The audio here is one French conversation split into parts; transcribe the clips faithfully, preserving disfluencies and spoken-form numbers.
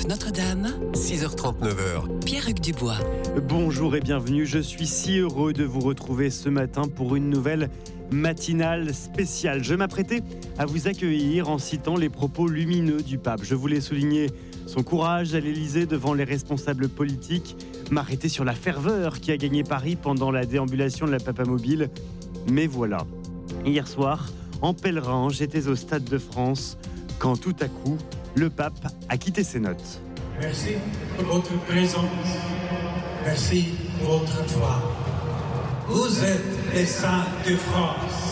Notre-Dame, six heures trente, neuf heures. Pierre-Hugues Dubois. Bonjour et bienvenue, je suis si heureux de vous retrouver ce matin pour une nouvelle matinale spéciale. Je m'apprêtais à vous accueillir en citant les propos lumineux du pape. Je voulais souligner son courage à l'Élysée devant les responsables politiques, m'arrêter sur la ferveur qui a gagné Paris pendant la déambulation de la Papamobile. Mais voilà, hier soir, en pèlerin, j'étais au Stade de France quand tout à coup, le pape a quitté ses notes. Merci pour votre présence. Merci pour votre foi. Vous êtes les saints de France.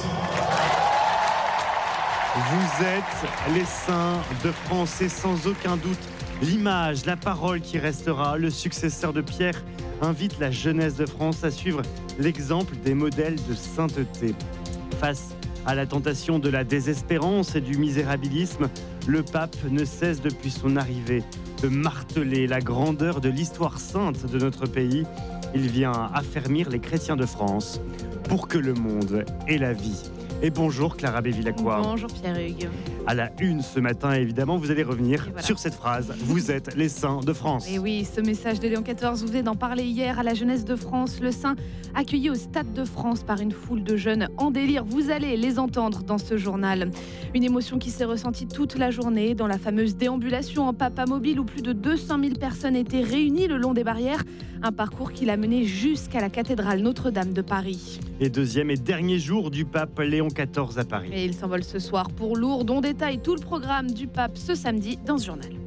Vous êtes les saints de France et sans aucun doute, l'image, la parole qui restera. Le successeur de Pierre invite la jeunesse de France à suivre l'exemple des modèles de sainteté. Face à la tentation de la désespérance et du misérabilisme, le pape ne cesse depuis son arrivée de marteler la grandeur de l'histoire sainte de notre pays. Il vient affermir les chrétiens de France pour que le monde ait la vie. Et bonjour Clara Bévilacqua. Bonjour Pierre-Hugues. À la une ce matin, évidemment, vous allez revenir voilà. sur cette phrase. Vous êtes les saints de France. Et oui, ce message de Léon quatorze, vous venez d'en parler hier à la jeunesse de France. Le saint accueilli au Stade de France par une foule de jeunes en délire. Vous allez les entendre dans ce journal. Une émotion qui s'est ressentie toute la journée dans la fameuse déambulation en Papamobile où plus de deux cent mille personnes étaient réunies le long des barrières. Un parcours qui l'a mené jusqu'à la cathédrale Notre-Dame de Paris. Et deuxième et dernier jour du pape Léon quatorze à Paris. Et il s'envole ce soir pour Lourdes. On détaille tout le programme du pape ce samedi dans ce journal.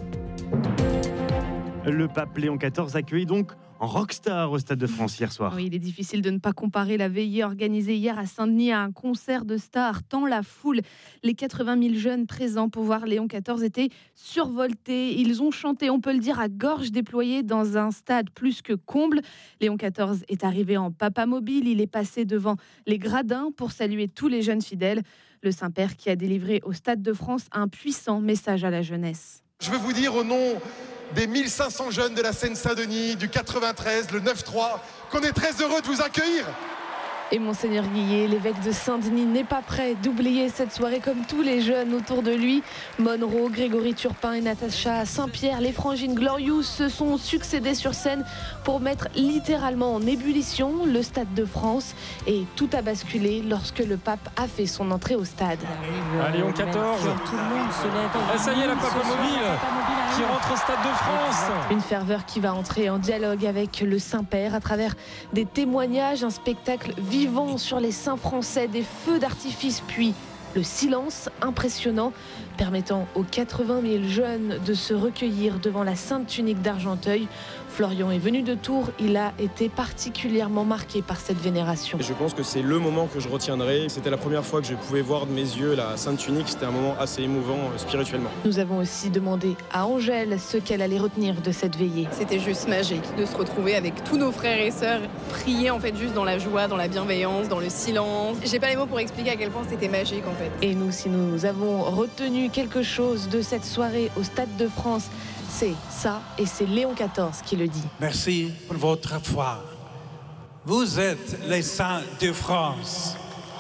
Le pape Léon quatorze accueilli donc en rockstar au Stade de France hier soir. Oui, il est difficile de ne pas comparer la veillée organisée hier à Saint-Denis à un concert de stars, tant la foule, les quatre-vingt mille jeunes présents pour voir Léon quatorze étaient survoltés. Ils ont chanté, on peut le dire, à gorge déployée dans un stade plus que comble. Léon quatorze est arrivé en Papamobile, il est passé devant les gradins pour saluer tous les jeunes fidèles. Le Saint-Père qui a délivré au Stade de France un puissant message à la jeunesse. Je veux vous dire au nom des mille cinq cents jeunes de la Seine-Saint-Denis, du quatre-vingt-treize, le neuf trois, qu'on est très heureux de vous accueillir. Et Monseigneur Guillet, l'évêque de Saint-Denis, n'est pas prêt d'oublier cette soirée comme tous les jeunes autour de lui. Monroe, Grégory Turpin et Natacha Saint-Pierre, les frangines Glorious se sont succédés sur scène pour mettre littéralement en ébullition le Stade de France. Et tout a basculé lorsque le pape a fait son entrée au stade. À Léon quatorze, tout le monde se lève. ah, ça y est, la Papamobile qui rentre au Stade de France. Une ferveur qui va entrer en dialogue avec le Saint-Père à travers des témoignages, un spectacle vivant sur les saints français, des feux d'artifice, puis le silence impressionnant permettant aux quatre-vingt mille jeunes de se recueillir devant la Sainte Tunique d'Argenteuil. Florian est venu de Tours, il a été particulièrement marqué par cette vénération. Et je pense que c'est le moment que je retiendrai. C'était la première fois que je pouvais voir de mes yeux la Sainte Tunique. C'était un moment assez émouvant euh, spirituellement. Nous avons aussi demandé à Angèle ce qu'elle allait retenir de cette veillée. C'était juste magique de se retrouver avec tous nos frères et sœurs, prier en fait juste dans la joie, dans la bienveillance, dans le silence. J'ai pas les mots pour expliquer à quel point c'était magique en fait. Et nous, si nous avons retenu quelque chose de cette soirée au Stade de France, c'est ça, et c'est Léon quatorze qui le dit. Merci pour votre foi. Vous êtes les saints de France.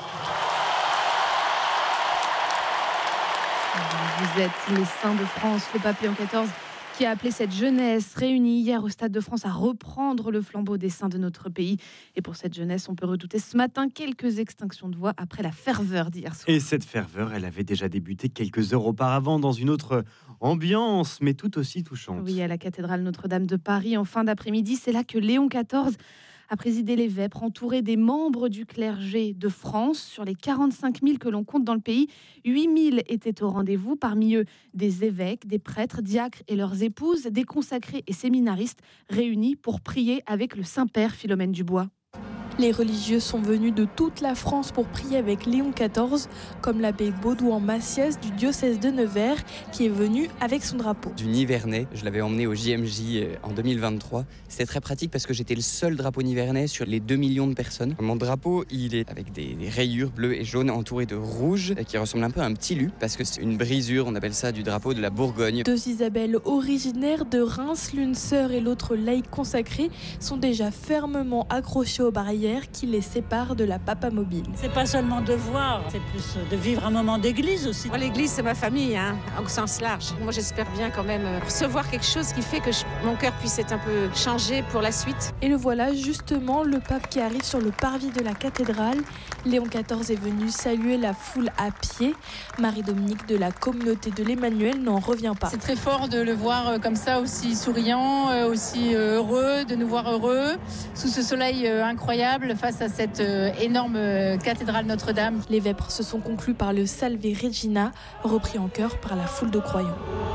Vous êtes les saints de France, le pape Léon quatorze qui a appelé cette jeunesse réunie hier au Stade de France à reprendre le flambeau des saints de notre pays. Et pour cette jeunesse, on peut redouter ce matin quelques extinctions de voix après la ferveur d'hier soir. Et cette ferveur, elle avait déjà débuté quelques heures auparavant dans une autre ambiance, mais tout aussi touchante. Oui, à la cathédrale Notre-Dame de Paris, en fin d'après-midi, c'est là que Léon quatorze a présidé les vêpres, entouré des membres du clergé de France. Sur les quarante-cinq mille que l'on compte dans le pays, huit mille étaient au rendez-vous. Parmi eux, des évêques, des prêtres, diacres et leurs épouses, des consacrés et séminaristes réunis pour prier avec le Saint-Père Philomène Dubois. Les religieux sont venus de toute la France pour prier avec Léon quatorze, comme l'abbé Baudouin Massiès du diocèse de Nevers, qui est venu avec son drapeau. Du Nivernais, je l'avais emmené au J M J en deux mille vingt-trois. C'était très pratique parce que j'étais le seul drapeau nivernais sur les deux millions de personnes. Mon drapeau, il est avec des, des rayures bleues et jaunes entourées de rouge, qui ressemble un peu à un petit lu, parce que c'est une brisure, on appelle ça du drapeau de la Bourgogne. Deux Isabelles originaires de Reims, l'une sœur et l'autre laïque consacrée, sont déjà fermement accrochées aux barrières barrière qui les sépare de la Papamobile. C'est pas seulement de voir, c'est plus de vivre un moment d'église aussi. Moi, l'église, c'est ma famille, hein, au sens large. Moi, j'espère bien quand même recevoir quelque chose qui fait que je, mon cœur puisse être un peu changé pour la suite. Et le voilà, justement, le pape qui arrive sur le parvis de la cathédrale. Léon quatorze est venu saluer la foule à pied. Marie-Dominique de la communauté de l'Emmanuel n'en revient pas. C'est très fort de le voir comme ça, aussi souriant, aussi heureux, de nous voir heureux, sous ce soleil incroyable, face à cette énorme cathédrale Notre-Dame. Les vêpres se sont conclus par le Salve Regina, repris en chœur par la foule de croyants.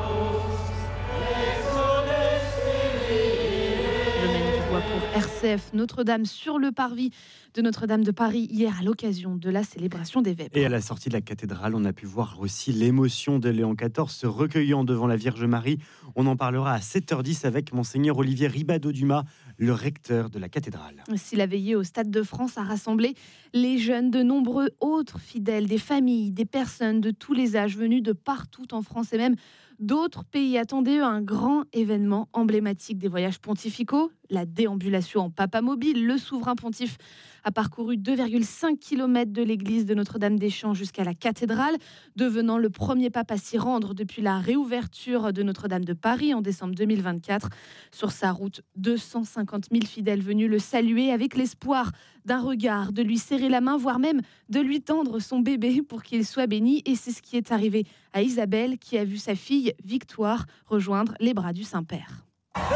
Pour R C F Notre-Dame sur le parvis de Notre-Dame de Paris hier à l'occasion de la célébration des Vêpres. Et à la sortie de la cathédrale, on a pu voir aussi l'émotion de Léon quatorze se recueillant devant la Vierge Marie. On en parlera à sept heures dix avec Monseigneur Olivier Ribadeau-Dumas, le recteur de la cathédrale. Si la veillée au Stade de France a rassemblé les jeunes, de nombreux autres fidèles, des familles, des personnes de tous les âges venus de partout en France et même d'autres pays attendaient un grand événement emblématique des voyages pontificaux, la déambulation en Papamobile. Le souverain pontife a parcouru deux virgule cinq kilomètres de l'église de Notre-Dame-des-Champs jusqu'à la cathédrale, devenant le premier pape à s'y rendre depuis la réouverture de Notre-Dame de Paris en décembre deux mille vingt-quatre. Sur sa route, deux cent cinquante mille fidèles venus le saluer avec l'espoir d'un regard, de lui serrer la main, voire même de lui tendre son bébé pour qu'il soit béni. Et c'est ce qui est arrivé à Isabelle, qui a vu sa fille Victoire rejoindre les bras du Saint-Père.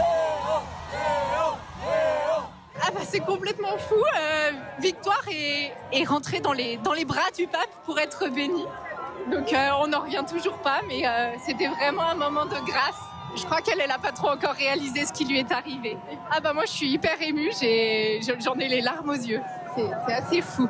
Ah bah c'est complètement fou. Euh, Victoire est, est rentrée dans les, dans les bras du pape pour être bénie. Donc euh, on n'en revient toujours pas, mais euh, c'était vraiment un moment de grâce. Je crois qu'elle n'a pas trop encore réalisé ce qui lui est arrivé. Ah bah moi je suis hyper émue, j'ai, j'en ai les larmes aux yeux. C'est, c'est assez fou.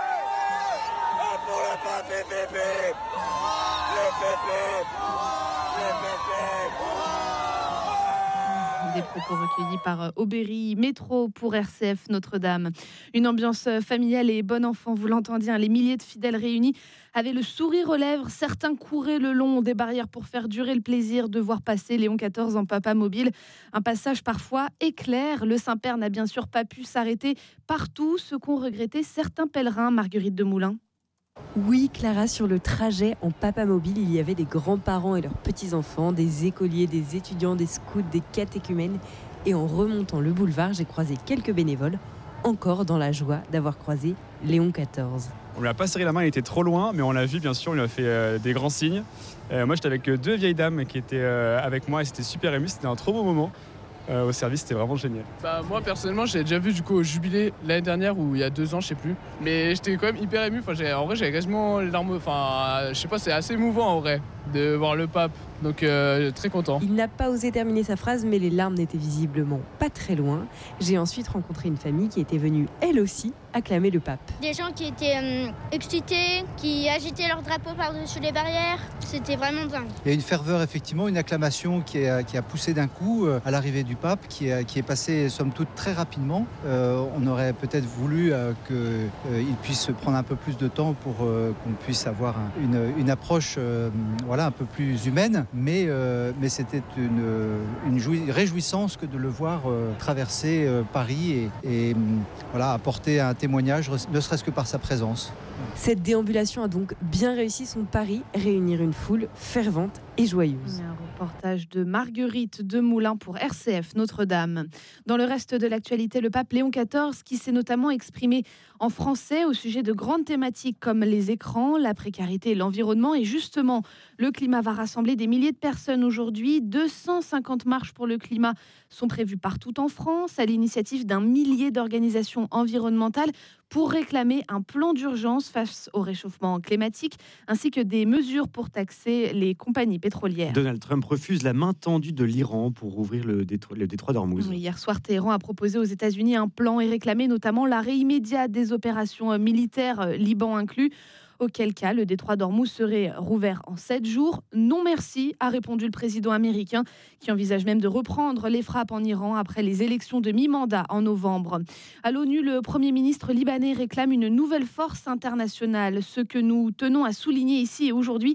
Des propos recueillis par Aubéry Métro pour R C F Notre-Dame. Une ambiance familiale et bon enfant, vous l'entendiez, les milliers de fidèles réunis avaient le sourire aux lèvres. Certains couraient le long des barrières pour faire durer le plaisir de voir passer Léon quatorze en Papamobile. Un passage parfois éclair. Le Saint-Père n'a bien sûr pas pu s'arrêter partout, ce qu'ont regretté certains pèlerins. Marguerite de Moulin. Oui, Clara, sur le trajet en Papamobile, il y avait des grands-parents et leurs petits-enfants, des écoliers, des étudiants, des scouts, des catéchumènes. Et en remontant le boulevard, j'ai croisé quelques bénévoles, encore dans la joie d'avoir croisé Léon quatorze. On lui a pas serré la main, il était trop loin, mais on l'a vu, bien sûr, on lui a fait euh, des grands signes. Euh, moi, j'étais avec deux vieilles dames qui étaient euh, avec moi et c'était super ému, c'était un trop beau moment. Euh, au service, c'était vraiment génial. Bah, moi personnellement, j'ai déjà vu du coup au jubilé l'année dernière ou il y a deux ans, je sais plus. Mais j'étais quand même hyper ému. Enfin, j'ai, en vrai, j'avais quasiment les larmes. Enfin, je sais pas, c'est assez émouvant en vrai de voir le pape. Donc euh, très content. Il n'a pas osé terminer sa phrase, mais les larmes n'étaient visiblement pas très loin. J'ai ensuite rencontré une famille qui était venue, elle aussi, acclamer le pape. Des gens qui étaient euh, excités, qui agitaient leur drapeau par-dessus les barrières. C'était vraiment dingue. Il y a une ferveur, effectivement, une acclamation qui a, qui a poussé d'un coup euh, à l'arrivée du pape, qui, a, qui est passée, somme toute, très rapidement. Euh, on aurait peut-être voulu euh, qu'il euh, puisse prendre un peu plus de temps pour euh, qu'on puisse avoir un, une, une approche euh, voilà, un peu plus humaine. Mais, euh, mais c'était une, une jouy- réjouissance que de le voir euh, traverser euh, Paris et, et voilà, apporter un témoignage, ne serait-ce que par sa présence. Cette déambulation a donc bien réussi son pari, réunir une foule fervente et joyeuse. Un reportage de Marguerite de Moulin pour R C F Notre-Dame. Dans le reste de l'actualité, le pape Léon quatorze qui s'est notamment exprimé en français au sujet de grandes thématiques comme les écrans, la précarité et l'environnement. Et justement, le climat va rassembler des milliers de personnes aujourd'hui. deux cent cinquante marches pour le climat sont prévues partout en France à l'initiative d'un millier d'organisations environnementales pour réclamer un plan d'urgence face au réchauffement climatique ainsi que des mesures pour taxer les compagnies pétrolières. Donald Trump refuse la main tendue de l'Iran pour ouvrir le détroit, le détroit d'Ormuz. Hier soir, Téhéran a proposé aux États-Unis un plan et réclamé notamment l'arrêt immédiat des opérations militaires, Liban inclus. Auquel cas, le détroit d'Ormuz serait rouvert en sept jours. Non merci, a répondu le président américain, qui envisage même de reprendre les frappes en Iran après les élections de mi-mandat en novembre. À l'ONU, le Premier ministre libanais réclame une nouvelle force internationale. Ce que nous tenons à souligner ici et aujourd'hui,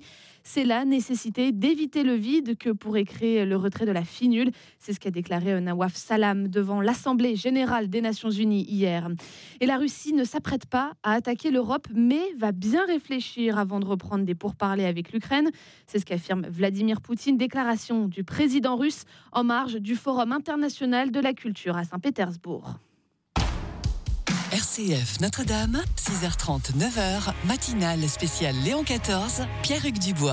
C'est la nécessité d'éviter le vide que pourrait créer le retrait de la finule. C'est ce qu'a déclaré Nawaf Salam devant l'Assemblée générale des Nations unies hier. Et la Russie ne s'apprête pas à attaquer l'Europe, mais va bien réfléchir avant de reprendre des pourparlers avec l'Ukraine. C'est ce qu'affirme Vladimir Poutine. Déclaration du président russe en marge du Forum international de la culture à Saint-Pétersbourg. R C F Notre-Dame, six heures trente, neuf heures, matinale spéciale Léon quatorze, Pierre-Hugues Dubois.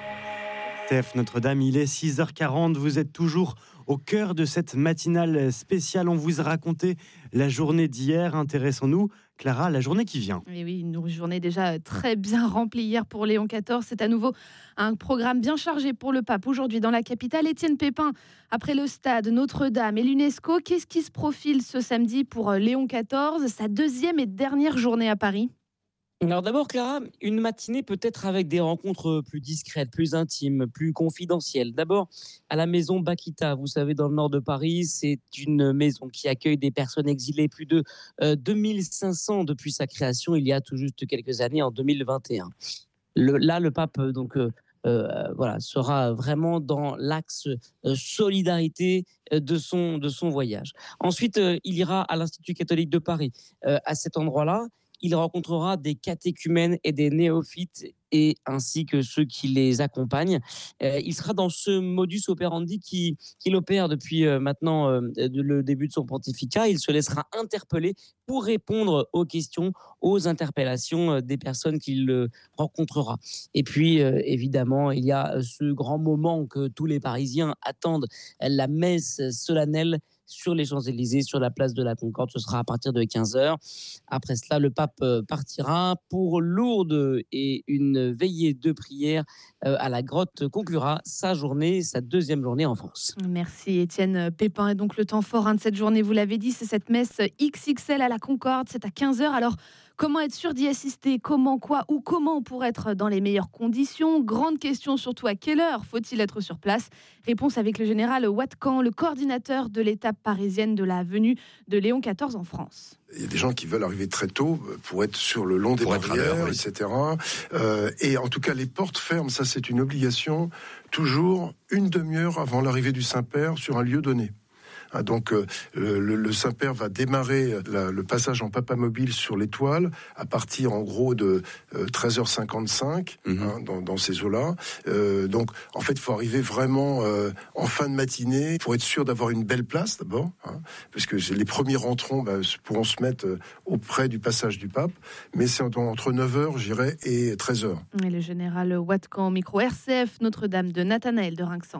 R C F Notre-Dame, il est six heures quarante, vous êtes toujours au cœur de cette matinale spéciale. On vous a raconté la journée d'hier. Intéressons-nous, Clara, la journée qui vient. Et oui, une journée déjà très bien remplie hier pour Léon quatorze. C'est à nouveau un programme bien chargé pour le pape. Aujourd'hui, dans la capitale, Étienne Pépin, après le stade, Notre-Dame et l'UNESCO, qu'est-ce qui se profile ce samedi pour Léon quatorze, sa deuxième et dernière journée à Paris ? Alors d'abord, Clara, une matinée peut-être avec des rencontres plus discrètes, plus intimes, plus confidentielles. D'abord, à la maison Bakita, vous savez, dans le nord de Paris, c'est une maison qui accueille des personnes exilées, plus de euh, deux mille cinq cents depuis sa création, il y a tout juste quelques années, en deux mille vingt et un. Le, là, le pape donc, euh, euh, voilà, sera vraiment dans l'axe euh, solidarité de son, de son voyage. Ensuite, euh, il ira à l'Institut catholique de Paris. Euh, à cet endroit-là, il rencontrera des catéchumènes et des néophytes, et ainsi que ceux qui les accompagnent. Euh, il sera dans ce modus operandi qui, qu'il opère depuis euh, maintenant euh, de, le début de son pontificat. Il se laissera interpeller pour répondre aux questions, aux interpellations euh, des personnes qu'il euh, rencontrera. Et puis, euh, évidemment, il y a ce grand moment que tous les Parisiens attendent, la messe solennelle sur les Champs-Élysées, sur la place de la Concorde. Ce sera à partir de quinze heures. Après cela, le pape partira pour Lourdes et une veillée de prière à la grotte conclura sa journée, sa deuxième journée en France. Merci Étienne Pépin. Et donc le temps fort hein, de cette journée, vous l'avez dit, c'est cette messe X X L à la Concorde. C'est à quinze heures. Alors, comment être sûr d'y assister ? Comment, quoi ou comment pour être dans les meilleures conditions ? Grande question, surtout à quelle heure faut-il être sur place ? Réponse avec le général Watkan, le coordinateur de l'étape parisienne de la venue de Léon quatorze en France. Il y a des gens qui veulent arriver très tôt pour être sur le long des barrières, oui. et cetera. Euh, et en tout cas, les portes ferment, ça c'est une obligation, toujours une demi-heure avant l'arrivée du Saint-Père sur un lieu donné. Donc euh, le, le Saint-Père va démarrer la, le passage en papamobile sur l'étoile à partir en gros de euh, treize heures cinquante-cinq mmh. hein, dans, dans ces eaux-là. Euh, donc en fait il faut arriver vraiment euh, en fin de matinée pour être sûr d'avoir une belle place d'abord, hein, parce que les premiers rentrants bah, pourront se mettre euh, auprès du passage du pape, mais c'est entre neuf heures j'irai et treize heures. Et le général Watkan, micro R C F Notre-Dame de Nathanaël de Rinxan.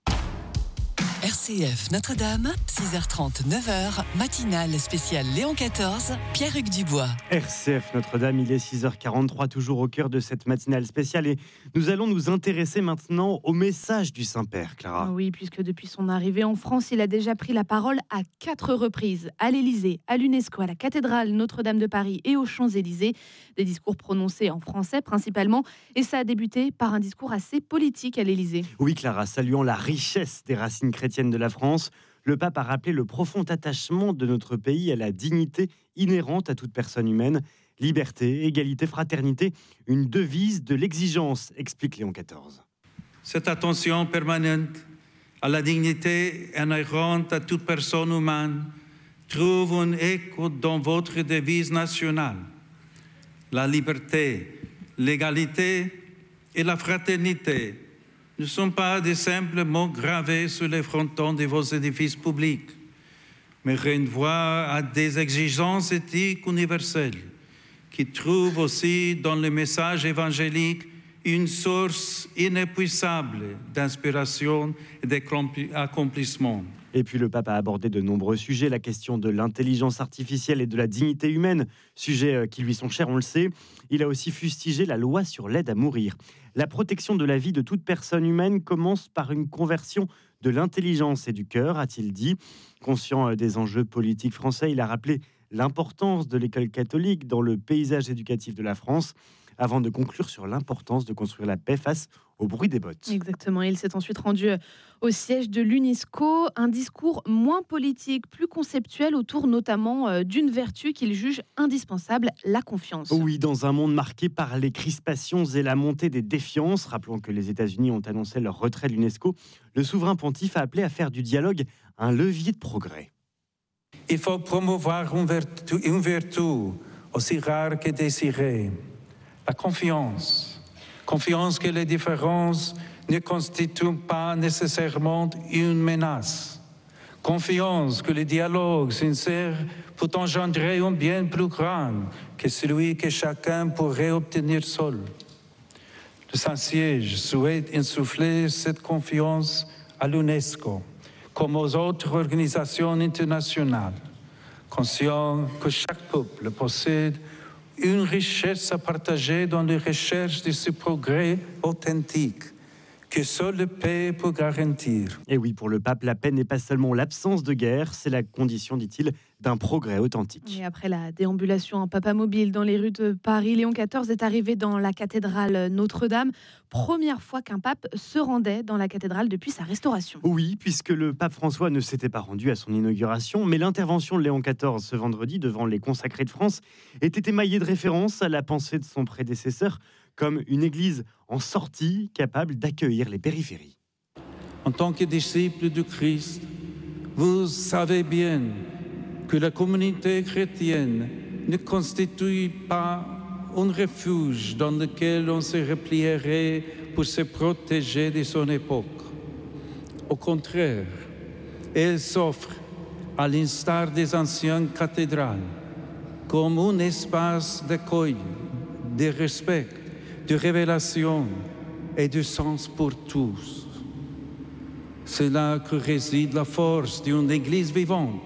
R C F Notre-Dame, six heures trente, neuf heures, matinale spéciale Léon quatorze, Pierre-Hugues Dubois. R C F Notre-Dame, il est six heures quarante-trois, toujours au cœur de cette matinale spéciale. Et nous allons nous intéresser maintenant au message du Saint-Père, Clara. Oui, puisque depuis son arrivée en France, il a déjà pris la parole à quatre reprises, à l'Élysée, à l'UNESCO, à la cathédrale Notre-Dame de Paris et aux Champs-Élysées. Des discours prononcés en français principalement. Et ça a débuté par un discours assez politique à l'Élysée. Oui, Clara, saluant la richesse des racines chrétiennes de la France, le pape a rappelé le profond attachement de notre pays à la dignité inhérente à toute personne humaine. Liberté, égalité, fraternité, une devise de l'exigence, explique Léon quatorze. Cette attention permanente à la dignité inhérente à toute personne humaine trouve un écho dans votre devise nationale. La liberté, l'égalité et la fraternité ne sont pas des simples mots gravés sur les frontons de vos édifices publics, mais renvoient à des exigences éthiques universelles qui trouvent aussi dans le message évangélique une source inépuisable d'inspiration et d'accomplissement. Et puis le pape a abordé de nombreux sujets, la question de l'intelligence artificielle et de la dignité humaine, sujets qui lui sont chers, on le sait. Il a aussi fustigé la loi sur l'aide à mourir. La protection de la vie de toute personne humaine commence par une conversion de l'intelligence et du cœur, a-t-il dit. Conscient des enjeux politiques français, il a rappelé l'importance de l'école catholique dans le paysage éducatif de la France. avant de conclure sur l'importance de construire la paix face au bruit des bottes. Exactement. Il s'est ensuite rendu au siège de l'UNESCO. Un discours moins politique, plus conceptuel, autour notamment d'une vertu qu'il juge indispensable, la confiance. Oui, dans un monde marqué par les crispations et la montée des défiances, rappelons que les États-Unis ont annoncé leur retrait de l'UNESCO, le souverain pontife a appelé à faire du dialogue un levier de progrès. Il faut promouvoir une vertu, une vertu aussi rare que désirée, la confiance. Confiance que les différences ne constituent pas nécessairement une menace. Confiance que le dialogue sincère peut engendrer un bien plus grand que celui que chacun pourrait obtenir seul. Le Saint-Siège souhaite insuffler cette confiance à l'UNESCO, comme aux autres organisations internationales, conscient que chaque peuple possède une richesse à partager dans les recherches de ce progrès authentique que seule la paix peut garantir. Et oui, pour le pape, la paix n'est pas seulement l'absence de guerre, c'est la condition, dit-il, d'un progrès authentique. Et après la déambulation en papamobile dans les rues de Paris, Léon quatorze est arrivé dans la cathédrale Notre-Dame. Première fois qu'un pape se rendait dans la cathédrale depuis sa restauration. Oui, puisque le pape François ne s'était pas rendu à son inauguration, mais l'intervention de Léon quatorze ce vendredi devant les consacrés de France était émaillée de références à la pensée de son prédécesseur, comme une église en sortie capable d'accueillir les périphéries. En tant que disciple du Christ, vous savez bien que la communauté chrétienne ne constitue pas un refuge dans lequel on se replierait pour se protéger de son époque. Au contraire, elle s'offre, à l'instar des anciennes cathédrales, comme un espace d'accueil, de respect, de révélation et de sens pour tous. C'est là que réside la force d'une église vivante.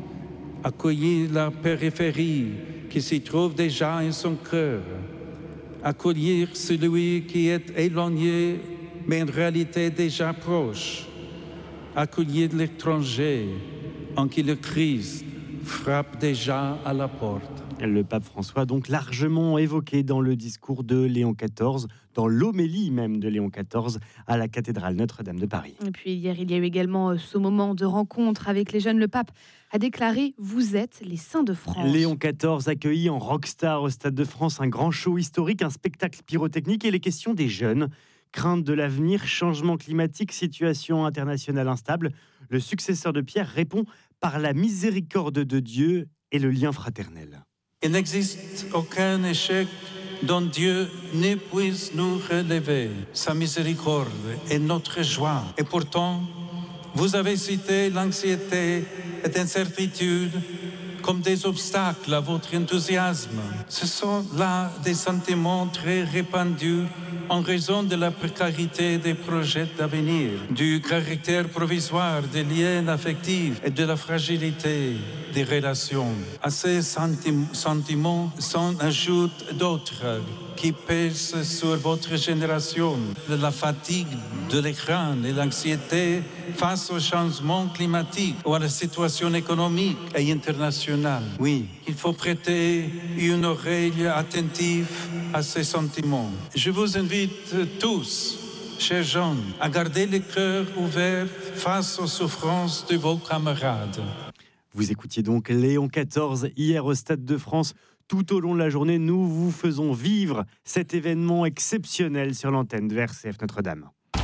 Accueillir la périphérie qui s'y trouve déjà en son cœur. Accueillir celui qui est éloigné, mais en réalité déjà proche. Accueillir l'étranger en qui le Christ frappe déjà à la porte. Le pape François, donc largement évoqué dans le discours de Léon quatorze, dans l'homélie même de Léon quatorze à la cathédrale Notre-Dame de Paris. Et puis hier, il y a eu également ce moment de rencontre avec les jeunes. Le pape a déclaré « Vous êtes les saints de France ». Léon quatorze accueilli en rockstar au Stade de France, un grand show historique, un spectacle pyrotechnique et les questions des jeunes. Crainte de l'avenir, changement climatique, situation internationale instable. Le successeur de Pierre répond par la miséricorde de Dieu et le lien fraternel. Il n'existe aucun échec dont Dieu ne puisse nous relever. Sa miséricorde est notre joie. Et pourtant, vous avez cité l'anxiété et l'incertitude comme des obstacles à votre enthousiasme. Ce sont là des sentiments très répandus en raison de la précarité des projets d'avenir, du caractère provisoire des liens affectifs et de la fragilité des relations. À ces sentiments s'en ajoutent d'autres qui pèsent sur votre génération. La fatigue de l'écran et l'anxiété face au changement climatique ou à la situation économique et internationale. Oui, il faut prêter une oreille attentive à ces sentiments. Je vous invite tous, chers jeunes, à garder le cœur ouvert face aux souffrances de vos camarades. Vous écoutiez donc Léon quatorze hier au Stade de France. Tout au long de la journée, nous vous faisons vivre cet événement exceptionnel sur l'antenne de R C F Notre-Dame.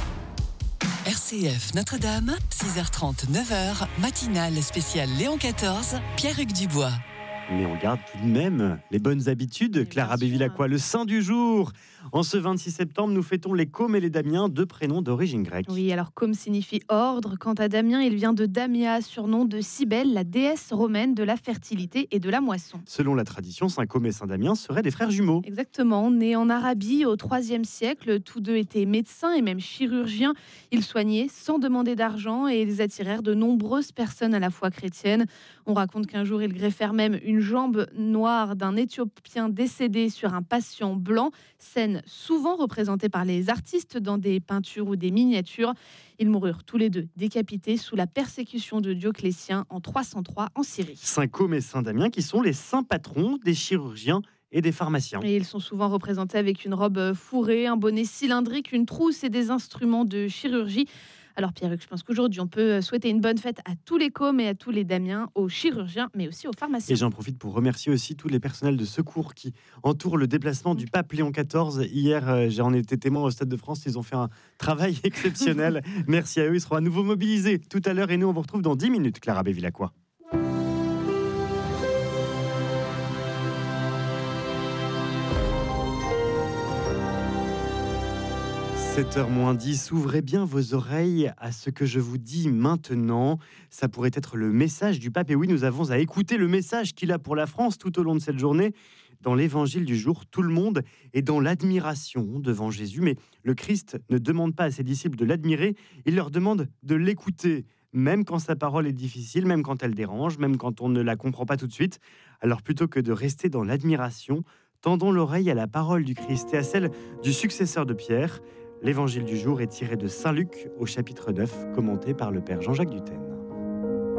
R C F Notre-Dame, six heures trente, neuf heures, matinale spéciale Léon quatorze, Pierre-Hugues Dubois. Mais on garde tout de même les bonnes habitudes. Clara Bévilacqua, le saint du jour. En ce vingt-six septembre, nous fêtons les Cômes et les Damiens, deux prénoms d'origine grecque. Oui, alors Côme signifie ordre. Quant à Damien, il vient de Damia, surnom de Cybèle, la déesse romaine de la fertilité et de la moisson. Selon la tradition, saint Côme et saint Damien seraient des frères jumeaux. Exactement. Nés en Arabie au troisième siècle, tous deux étaient médecins et même chirurgiens. Ils soignaient sans demander d'argent et ils attirèrent de nombreuses personnes à la foi chrétienne. On raconte qu'un jour, ils greffèrent même une jambe noire d'un Éthiopien décédé sur un patient blanc, scène souvent représentée par les artistes dans des peintures ou des miniatures. Ils moururent tous les deux décapités sous la persécution de Dioclétien en trois cent trois en Syrie. Saint Côme et saint Damien qui sont les saints patrons des chirurgiens et des pharmaciens. Et ils sont souvent représentés avec une robe fourrée, un bonnet cylindrique, une trousse et des instruments de chirurgie. Alors Pierre-Hugues, je pense qu'aujourd'hui, on peut souhaiter une bonne fête à tous les coms et à tous les Damiens, aux chirurgiens, mais aussi aux pharmaciens. Et j'en profite pour remercier aussi tous les personnels de secours qui entourent le déplacement du pape Léon quatorze. Hier, j'en étais témoin au Stade de France. Ils ont fait un travail exceptionnel. Merci à eux. Ils seront à nouveau mobilisés tout à l'heure. Et nous, on vous retrouve dans dix minutes, Clara Bevilacqua. sept heures moins dix, ouvrez bien vos oreilles à ce que je vous dis maintenant. Ça pourrait être le message du pape. Et oui, nous avons à écouter le message qu'il a pour la France tout au long de cette journée. Dans l'évangile du jour, tout le monde est dans l'admiration devant Jésus. Mais le Christ ne demande pas à ses disciples de l'admirer, il leur demande de l'écouter. Même quand sa parole est difficile, même quand elle dérange, même quand on ne la comprend pas tout de suite. Alors plutôt que de rester dans l'admiration, tendons l'oreille à la parole du Christ et à celle du successeur de Pierre. L'évangile du jour est tiré de Saint Luc au chapitre neuf, commenté par le Père Jean-Jacques Dutène.